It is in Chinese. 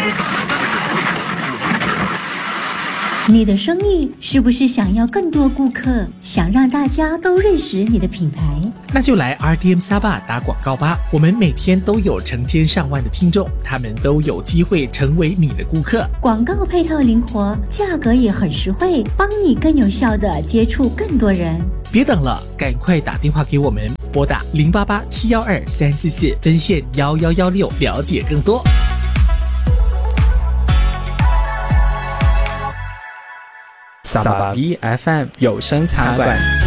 你的生意是不是想要更多顾客，想让大家都认识你的品牌？ 那就来 RTM Sabah 打广告吧，我们每天都有成千上万的听众，他们都有机会成为你的顾客。 广告配套灵活，价格也很实惠，帮你更有效地接触更多人。 别等了，赶快打电话给我们，拨打088-712-344，分线1116，了解更多。 Sabah FM 有声茶馆。